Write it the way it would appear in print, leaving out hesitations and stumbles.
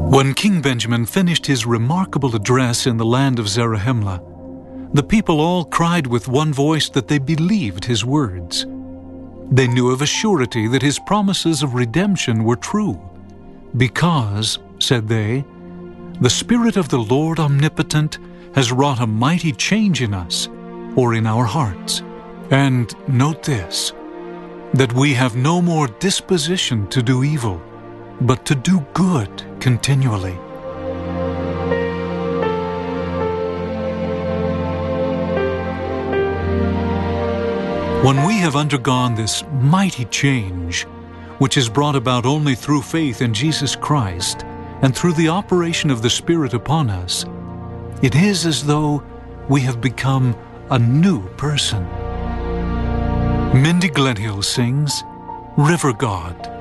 When King Benjamin finished his remarkable address in the land of Zarahemla, the people all cried with one voice that they believed his words. They knew of a surety that his promises of redemption were true, because, said they, the Spirit of the Lord Omnipotent has wrought a mighty change in us, or in our hearts. And note this, that we have no more disposition to do evil, but to do good continually. When we have undergone this mighty change, which is brought about only through faith in Jesus Christ and through the operation of the Spirit upon us, it is as though we have become a new person. Mindy Gledhill sings, River God.